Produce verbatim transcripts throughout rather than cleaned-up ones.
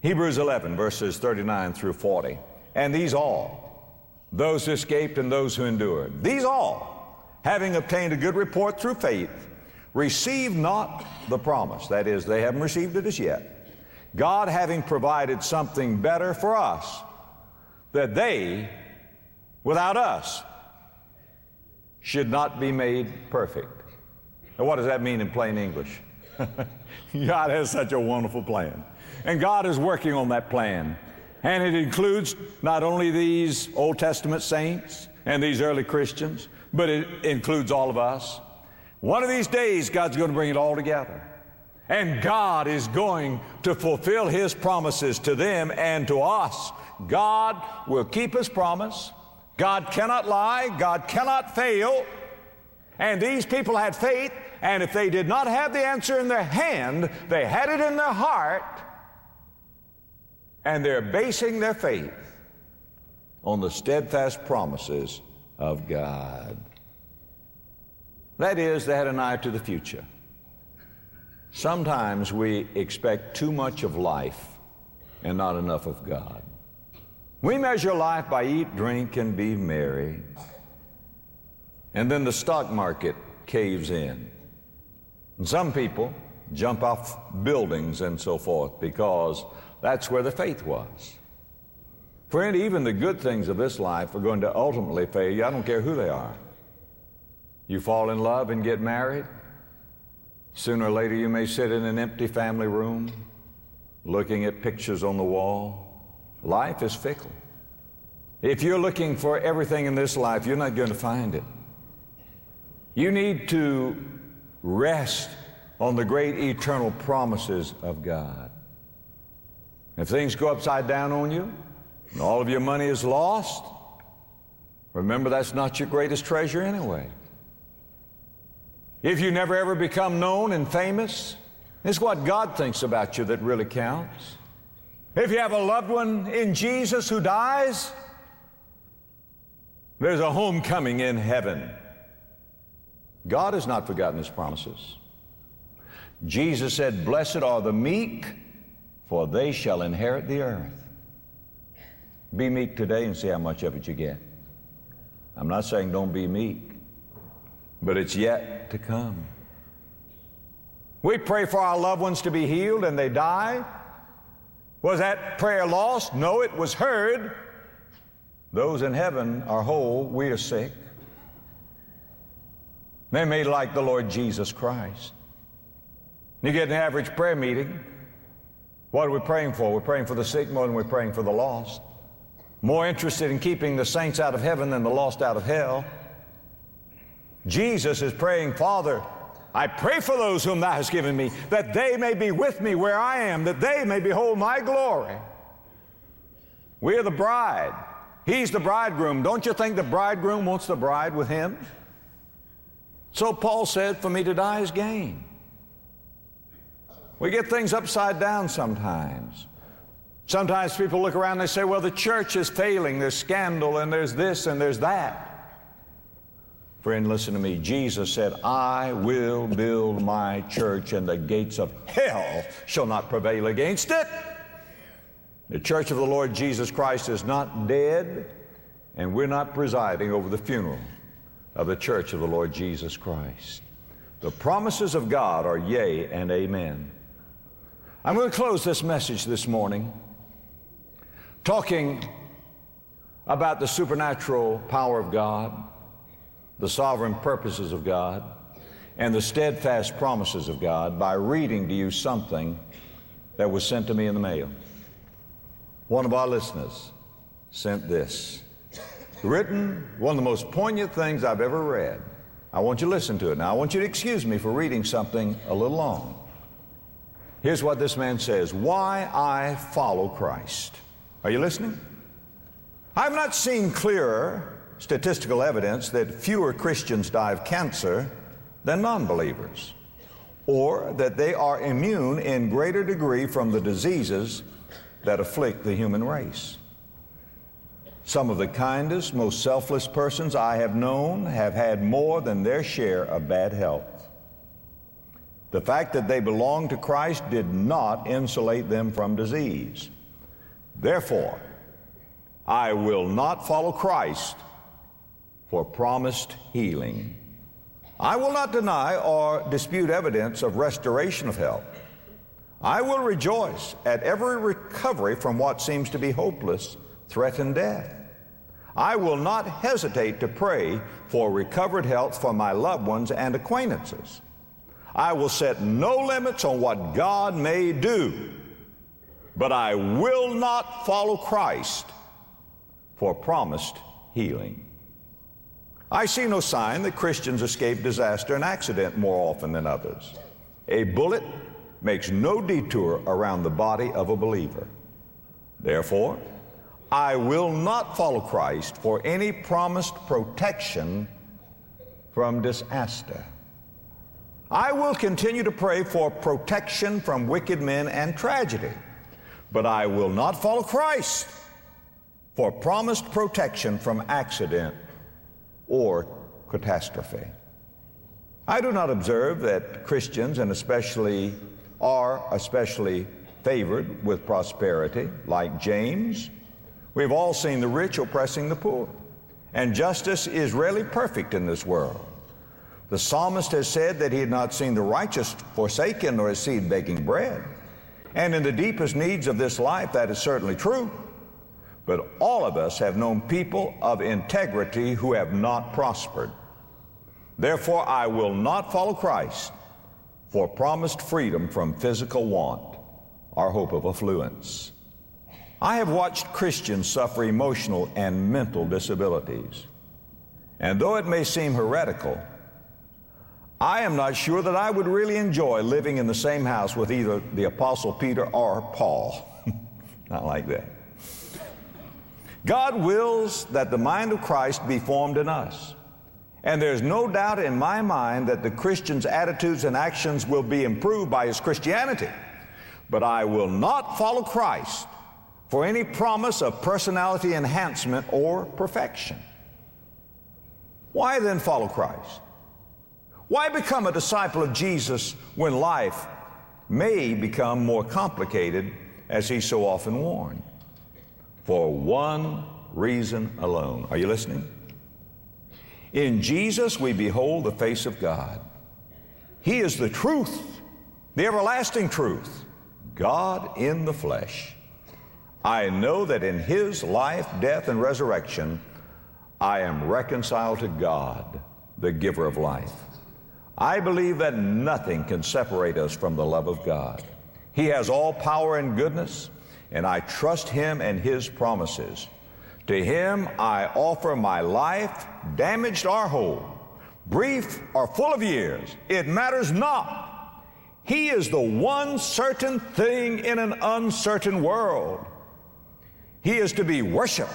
Hebrews eleven, verses thirty-nine through forty. And these all, those who escaped and those who endured, these all, having obtained a good report through faith, received not the promise. That is, they haven't received it as yet. God having provided something better for us, that they, without us, should not be made perfect. Now, what does that mean in plain English? God has such a wonderful plan. And God is working on that plan. And it includes not only these Old Testament saints and these early Christians, but it includes all of us. One of these days, God's going to bring it all together. And God is going to fulfill His promises to them and to us. God will keep His promise. God cannot lie. God cannot fail. And these people had faith, and if they did not have the answer in their hand, they had it in their heart, and they're basing their faith on the steadfast promises of God. That is, they had an eye to the future. Sometimes we expect too much of life and not enough of God. We measure life by eat, drink, and be merry. And then the stock market caves in. And some people jump off buildings and so forth because that's where the faith was. Friend, even the good things of this life are going to ultimately fail you. I don't care who they are. You fall in love and get married. Sooner or later you may sit in an empty family room looking at pictures on the wall. Life is fickle. If you're looking for everything in this life, you're not going to find it. You need to rest on the great eternal promises of God. If things go upside down on you and all of your money is lost, remember that's not your greatest treasure anyway. If you never ever become known and famous, it's what God thinks about you that really counts. If you have a loved one in Jesus who dies, there's a homecoming in heaven. God has not forgotten His promises. Jesus said, "Blessed are the meek, for they shall inherit the earth." Be meek today and see how much of it you get. I'm not saying don't be meek, but it's yet to come. We pray for our loved ones to be healed and they die. Was that prayer lost? No, it was heard. Those in heaven are whole, we are sick. They may like the Lord Jesus Christ. You get an average prayer meeting, what are we praying for? We're praying for the sick more than we're praying for the lost. More interested in keeping the saints out of heaven than the lost out of hell. Jesus is praying, "Father, I pray for those whom Thou hast given me, that they may be with me where I am, that they may behold my glory." We're the bride. He's the bridegroom. Don't you think the bridegroom wants the bride with him? So Paul said, "For me to die is gain." We get things upside down sometimes. Sometimes people look around and they say, "Well, the church is failing. There's scandal and there's this and there's that." Friend, listen to me. Jesus said, "I will build my church and the gates of hell shall not prevail against it." The church of the Lord Jesus Christ is not dead, and we're not presiding over the funeral of the church of the Lord Jesus Christ. The promises of God are yea and amen. I'm going to close this message this morning talking about the supernatural power of God, the sovereign purposes of God, and the steadfast promises of God by reading to you something that was sent to me in the mail. One of our listeners sent this. Written, one of the most poignant things I've ever read. I want you to listen to it. Now, I want you to excuse me for reading something a little long. Here's what this man says: "Why I follow Christ." Are you listening? I've not seen clearer statistical evidence that fewer Christians die of cancer than non-believers, or that they are immune in greater degree from the diseases that afflict the human race. Some of the kindest, most selfless persons I have known have had more than their share of bad health. The fact that they belonged to Christ did not insulate them from disease. Therefore, I will not follow Christ for promised healing. I will not deny or dispute evidence of restoration of health. I will rejoice at every recovery from what seems to be hopeless, threatened death. I will not hesitate to pray for recovered health for my loved ones and acquaintances. I will set no limits on what God may do, but I will not follow Christ for promised healing. I see no sign that Christians escape disaster and accident more often than others. A bullet makes no detour around the body of a believer. Therefore, I will not follow Christ for any promised protection from disaster. I will continue to pray for protection from wicked men and tragedy, but I will not follow Christ for promised protection from accident or catastrophe. I do not observe that Christians, and especially are especially favored with prosperity, like James. We've all seen the rich oppressing the poor, and justice is rarely perfect in this world. The psalmist has said that he had not seen the righteous forsaken nor his seed begging bread. And in the deepest needs of this life, that is certainly true. But all of us have known people of integrity who have not prospered. Therefore, I will not follow Christ for promised freedom from physical want or hope of affluence. I have watched Christians suffer emotional and mental disabilities. And though it may seem heretical, I am not sure that I would really enjoy living in the same house with either the Apostle Peter or Paul. Not like that. God wills that the mind of Christ be formed in us. And there's no doubt in my mind that the Christian's attitudes and actions will be improved by his Christianity. But I will not follow Christ for any promise of personality enhancement or perfection. Why then follow Christ? Why become a disciple of Jesus when life may become more complicated, as he so often warned? For one reason alone. Are you listening? In Jesus we behold the face of God. He is the truth, the everlasting truth, God in the flesh. I know that in his life, death, and resurrection, I am reconciled to God, the giver of life. I believe that nothing can separate us from the love of God. He has all power and goodness, and I trust him and his promises. To him I offer my life, damaged or whole, brief or full of years. It matters not. He is the one certain thing in an uncertain world. He is to be worshiped,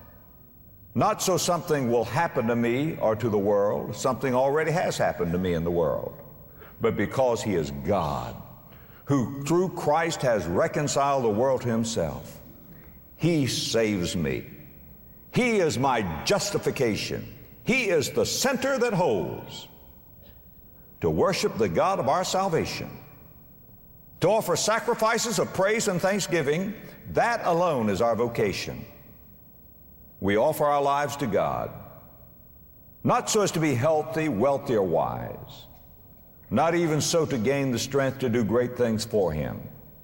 not so something will happen to me or to the world. Something already has happened to me in the world, but because he is God, who through Christ has reconciled the world to himself. He saves me. He is my justification. He is the center that holds. To worship the God of our salvation, to offer sacrifices of praise and thanksgiving, that alone is our vocation. We offer our lives to God, not so as to be healthy, wealthy, or wise, not even so to gain the strength to do great things for him.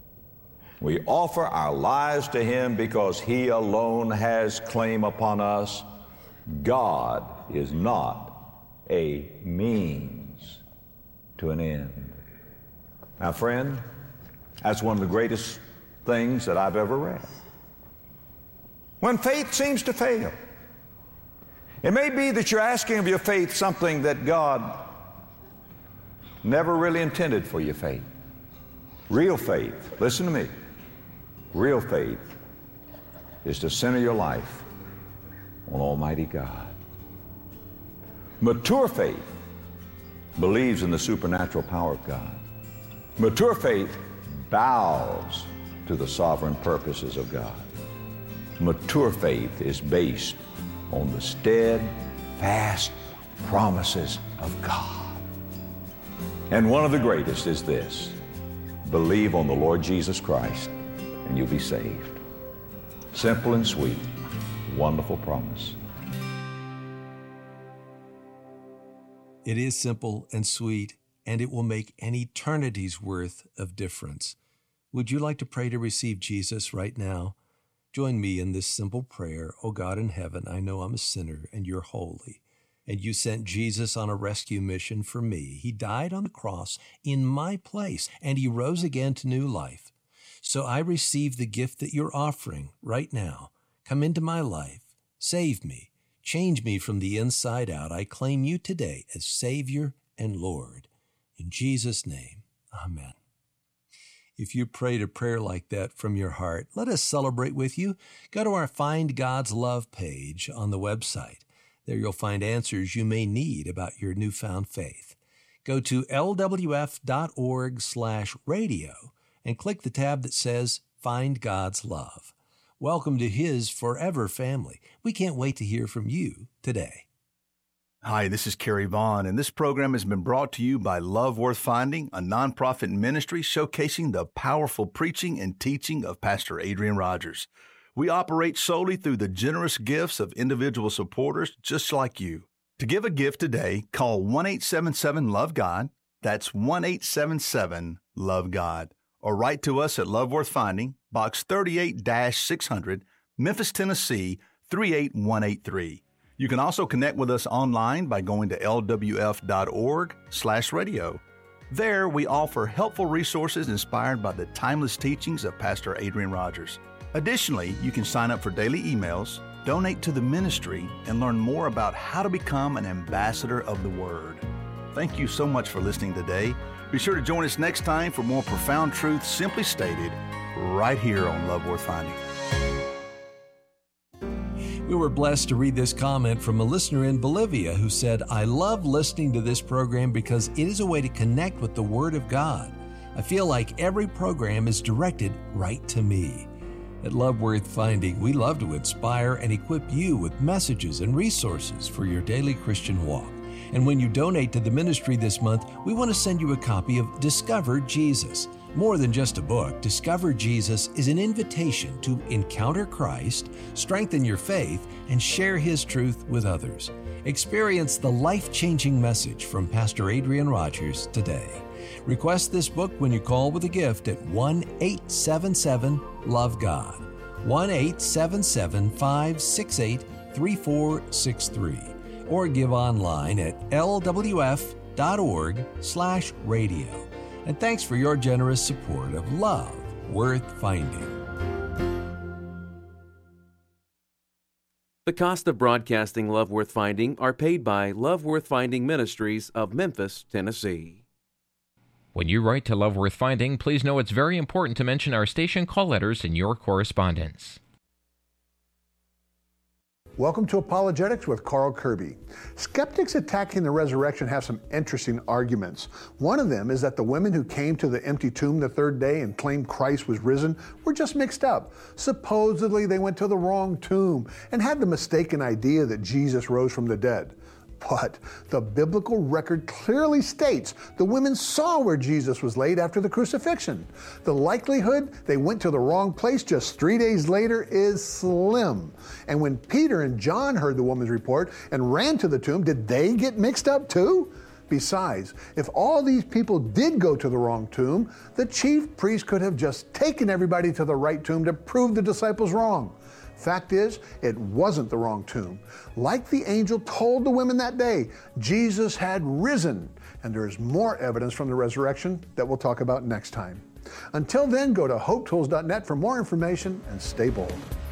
We offer our lives to him because he alone has claim upon us. God is not a means to an end. Now, friend, that's one of the greatest things that I've ever read. When faith seems to fail, it may be that you're asking of your faith something that God never really intended for your faith. Real faith, listen to me, real faith is to center your life on Almighty God. Mature faith believes in the supernatural power of God. Mature faith bows to the sovereign purposes of God. Mature faith is based on the steadfast promises of God. And one of the greatest is this: believe on the Lord Jesus Christ and you'll be saved. Simple and sweet, wonderful promise. It is simple and sweet, and it will make an eternity's worth of difference. Would you like to pray to receive Jesus right now? Join me in this simple prayer. Oh God in heaven, I know I'm a sinner and you're holy, and you sent Jesus on a rescue mission for me. He died on the cross in my place, and he rose again to new life. So I receive the gift that you're offering right now. Come into my life, save me, change me from the inside out. I claim you today as Savior and Lord. In Jesus' name, amen. If you prayed a prayer like that from your heart, let us celebrate with you. Go to our Find God's Love page on the website. There you'll find answers you may need about your newfound faith. Go to L W F dot org slash radio and click the tab that says Find God's Love. Welcome to His forever family. We can't wait to hear from you today. Hi, this is Kerry Vaughn, and this program has been brought to you by Love Worth Finding, a nonprofit ministry showcasing the powerful preaching and teaching of Pastor Adrian Rogers. We operate solely through the generous gifts of individual supporters just like you. To give a gift today, call one eight seven seven love God. That's one eight seven seven love God. Or write to us at Love Worth Finding, Box thirty-eight six hundred, Memphis, Tennessee, three eight one eight three. You can also connect with us online by going to L W F dot org slash radio. There, we offer helpful resources inspired by the timeless teachings of Pastor Adrian Rogers. Additionally, you can sign up for daily emails, donate to the ministry, and learn more about how to become an ambassador of the Word. Thank you so much for listening today. Be sure to join us next time for more profound truth simply stated right here on Love Worth Finding. We were blessed to read this comment from a listener in Bolivia who said, I love listening to this program because it is a way to connect with the Word of God. I feel like every program is directed right to me. At Love Worth Finding, we love to inspire and equip you with messages and resources for your daily Christian walk. And when you donate to the ministry this month, we want to send you a copy of Discover Jesus. More than just a book, Discover Jesus is an invitation to encounter Christ, strengthen your faith, and share His truth with others. Experience the life-changing message from Pastor Adrian Rogers today. Request this book when you call with a gift at one eight seven seven love God, one eight seven seven, five six eight, three four six three, or give online at L W F dot org slash radio. And thanks for your generous support of Love Worth Finding. The cost of broadcasting Love Worth Finding are paid by Love Worth Finding Ministries of Memphis, Tennessee. When you write to Love Worth Finding, please know it's very important to mention our station call letters in your correspondence. Welcome to Apologetics with Carl Kirby. Skeptics attacking the resurrection have some interesting arguments. One of them is that the women who came to the empty tomb the third day and claimed Christ was risen were just mixed up. Supposedly they went to the wrong tomb and had the mistaken idea that Jesus rose from the dead. But the biblical record clearly states the women saw where Jesus was laid after the crucifixion. The likelihood they went to the wrong place just three days later is slim. And when Peter and John heard the woman's report and ran to the tomb, did they get mixed up too? Besides, if all these people did go to the wrong tomb, the chief priest could have just taken everybody to the right tomb to prove the disciples wrong. Fact is, it wasn't the wrong tomb. Like the angel told the women that day, Jesus had risen, and there is more evidence from the resurrection that we'll talk about next time. Until then, go to hope tools dot net for more information and stay bold.